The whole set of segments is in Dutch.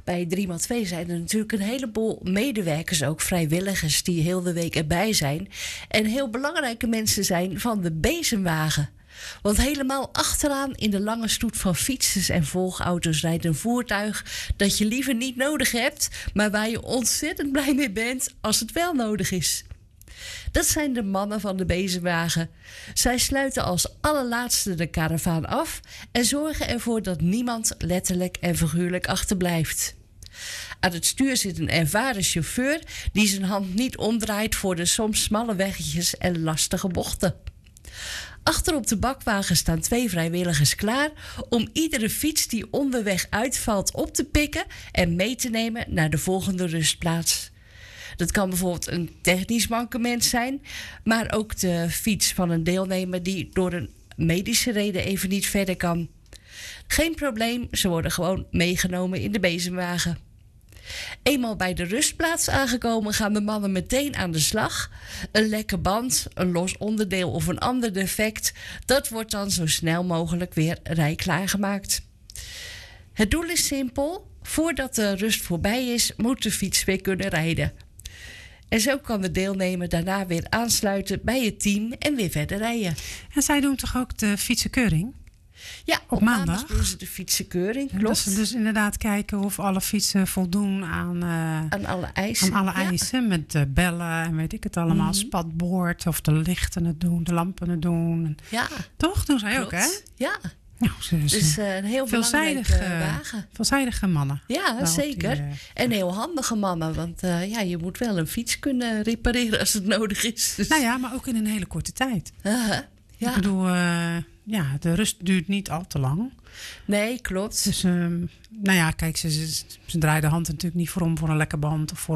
Bij 3x2 zijn er natuurlijk een heleboel medewerkers, ook vrijwilligers, die heel de week erbij zijn. En heel belangrijke mensen zijn van de bezemwagen. Want helemaal achteraan in de lange stoet van fietsers en volgauto's rijdt een voertuig dat je liever niet nodig hebt, maar waar je ontzettend blij mee bent als het wel nodig is. Dat zijn de mannen van de bezemwagen. Zij sluiten als allerlaatste de karavaan af en zorgen ervoor dat niemand letterlijk en figuurlijk achterblijft. Aan het stuur zit een ervaren chauffeur die zijn hand niet omdraait voor de soms smalle weggetjes en lastige bochten. Achter op de bakwagen staan 2 vrijwilligers klaar om iedere fiets die onderweg uitvalt op te pikken en mee te nemen naar de volgende rustplaats. Dat kan bijvoorbeeld een technisch mankement zijn, maar ook de fiets van een deelnemer die door een medische reden even niet verder kan. Geen probleem, ze worden gewoon meegenomen in de bezemwagen. Eenmaal bij de rustplaats aangekomen gaan de mannen meteen aan de slag. Een lekke band, een los onderdeel of een ander defect, dat wordt dan zo snel mogelijk weer rijklaar gemaakt. Het doel is simpel. Voordat de rust voorbij is, moet de fiets weer kunnen rijden. En zo kan de deelnemer daarna weer aansluiten bij het team en weer verder rijden. En zij doen toch ook de fietsenkeuring? Ja, op maandag doen ze de fietsenkeuring, klopt. Dat ze dus inderdaad kijken of alle fietsen voldoen aan alle eisen. Aan alle eisen, met bellen en weet ik het allemaal. Spatbord, of de lichten het doen, de lampen het doen. Ja. Toch? Doen zij ook, hè? Ja. Nou, dus een heel belangrijke wagen. Veelzijdige mannen. Ja, zeker. En heel handige mannen. Want je moet wel een fiets kunnen repareren als het nodig is. Dus. Nou ja, maar ook in een hele korte tijd. Ja. Ik bedoel, de rust duurt niet al te lang. Nee, klopt. Dus, kijk, ze draaien de hand natuurlijk niet voor een lekke band of voor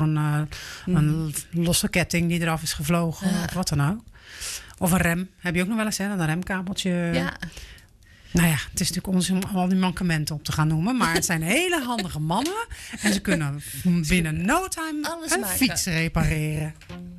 een losse ketting die eraf is gevlogen of wat dan ook. Of een rem. Heb je ook nog wel eens, hè? een remkabeltje. Ja. Nou ja, het is natuurlijk onzin om al die mankementen op te gaan noemen. Maar het zijn hele handige mannen. En ze kunnen binnen no time een fiets repareren.